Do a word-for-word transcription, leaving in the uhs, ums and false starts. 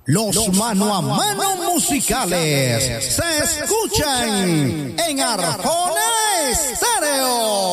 Los, Los mano a mano musicales se escuchan en Arjona Estéreo.